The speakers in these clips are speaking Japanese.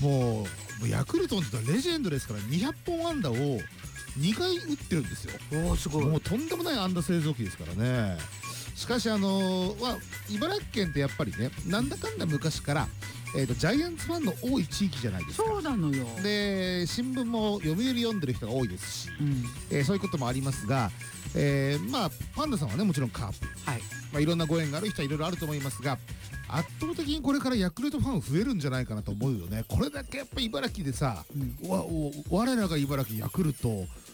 もうヤクルトのレジェンドですから、200本安打を2回打ってるんですよ。 おー、すごい。 もうとんでもない安打製造機ですからね。しかし茨城県ってやっぱりね、なんだかんだ昔からジャイアンツファンの多い地域じゃないですか。 そうなのよ。 で新聞も読売読んでる人が多いですし、そういうこともありますが、まあパンダさんはねもちろんカープ、 はい。 まあ、いろんなご縁がある人はいろいろあると思いますが、圧倒的にこれからヤクルトファン増えるんじゃないかなと思うよね。これだけやっぱり茨城でさ、我らが茨城ヤクルト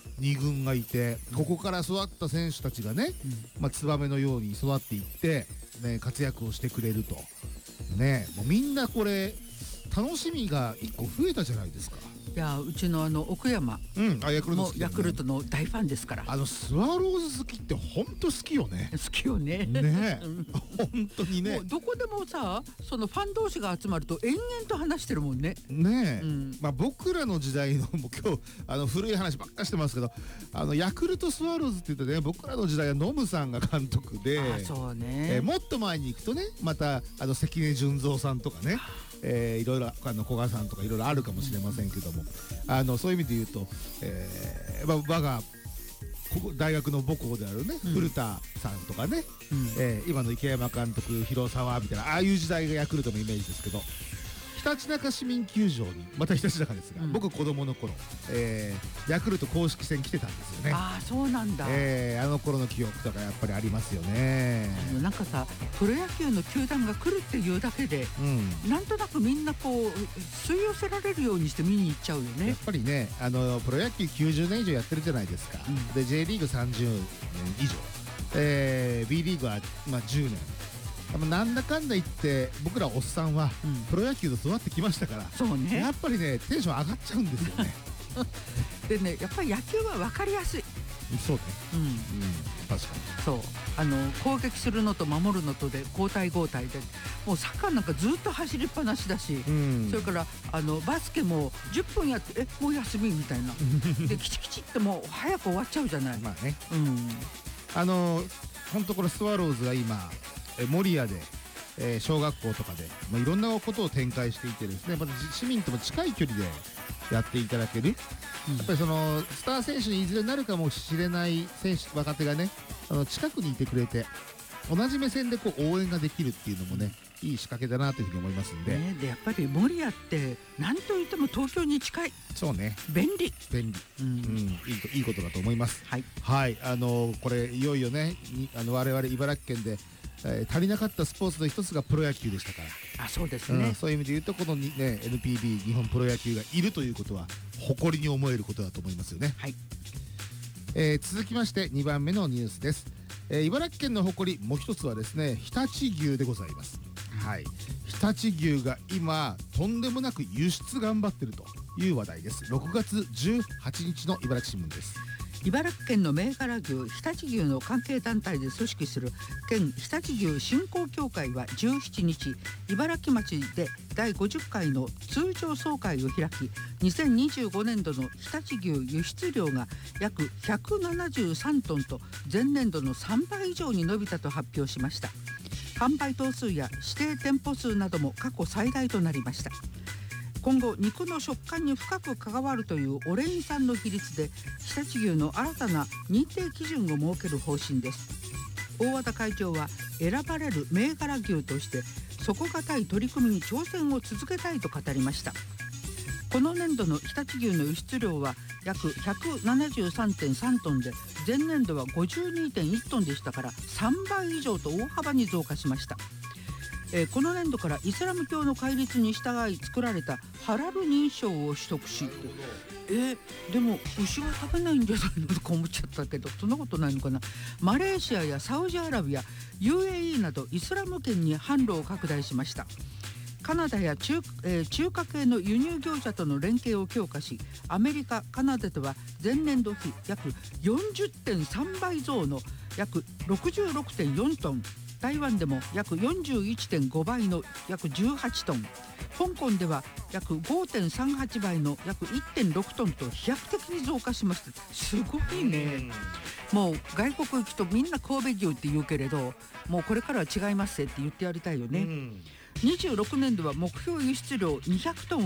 2軍がいて、ここから育った選手たちがね、まあ、ツバメのように育っていって、ね、活躍をしてくれるとね、もうみんなこれ楽しみが1個増えたじゃないですか。 いや、うちの奥山ヤクルト好きだよね。 もヤクルトの大ファンですから。 スワローズ好きって本当好きよね。 好きよね。 ね本当にね。 もうどこでもさ、そのファン同士が集まると延々と話してるもんね。 ねえ、まあ僕らの時代のもう今日古い話ばっかしてますけど、ヤクルトスワローズって言うとね、僕らの時代はノムさんが監督で、 そうね、 もっと前に行くとね、また関根純三さんとかね、いろいろ古賀さんとかいろいろあるかもしれませんけども、そういう意味で言うと、我が大学の母校であるね、古田さんとかね、今の池山監督、広沢みたいな、ああいう時代がヤクルトのイメージですけど、ひたちなか市民球場に、またひたちなかですが、僕子供の頃、ヤクルト公式戦来てたんですよね。 ああ、そうなんだ。 あの頃の記憶とかやっぱりありますよね。 なんかさ、プロ野球の球団が来るっていうだけで、なんとなくみんなこう吸い寄せられるようにして見に行っちゃうよね。 やっぱりね、プロ野球90年以上やってるじゃないですか。で J リーグ30年以上、B リーグは、10年。なんだかんだ言って僕らおっさんはプロ野球で育ってきましたから、 そうね、 やっぱりねテンション上がっちゃうんですよね。 でね、やっぱり野球は分かりやすい。 そうね、確かに。 そう攻撃するのと守るのとで交代交代で、もうサッカーなんかずっと走りっぱなしだし、それからバスケも10分やってもう休みみたいなでキチキチってもう早く終わっちゃうじゃない。 まあね、本当これスワローズが今守谷で、小学校とかで、いろんなことを展開していてですね、また市民とも近い距離でやっていただける、やっぱりそのスター選手にいずれなるかもしれない選手、若手がね近くにいてくれて、同じ目線でこう応援ができるっていうのもね、いい仕掛けだなというふうに思いますんで、 でやっぱり守谷って何と言っても東京に近い。 そうね、 便利、 いいことだと思います。 はい、 これいよいよね、我々茨城県で足りなかったスポーツの一つがプロ野球でしたから。 そうですね、 そういう意味で言うと、この、NPB 日本プロ野球がいるということは誇りに思えることだと思いますよね。続きまして2番目のニュースです。茨城県の誇りもう一つはですね、常陸牛でございます。常陸牛が今とんでもなく輸出頑張ってるという話題です。6月18日の茨城新聞です。 茨城県の銘柄牛常陸牛の関係団体で組織する県常陸牛振興協会は17日、茨城町で第50回の通常総会を開き、2025年度の常陸牛輸出量が約173トンと前年度の3倍以上に伸びたと発表しました。販売頭数や指定店舗数なども過去最大となりました。今後肉の食感に深く関わるというオレイン酸の比率で常陸牛の新たな認定基準を設ける方針です。大和田会長は、選ばれる銘柄牛として底堅い取り組みに挑戦を続けたいと語りました。この年度の常陸牛の輸出量は約 173.3 トンで、前年度は 52.1 トンでしたから3倍以上と大幅に増加しました。この年度からイスラム教の戒律に従い作られたハラル認証を取得し、でも牛は食べないんじゃないのとか思っちゃったけど、そんなことないのかな。マレーシアやサウジアラビア、 UAE などイスラム圏に販路を拡大しました。カナダや中華系の輸入業者との連携を強化し、アメリカ、カナダでは前年度比約 40.3 倍増の約 66.4 トン、台湾でも約 41.5 倍の約18トン、香港では約 5.38 倍の約 1.6 トンと飛躍的に増加しました。すごいね。もう外国行くとみんな神戸牛って言うけれど、もうこれからは違いますって言ってやりたいよね。26年度は目標輸出量200トン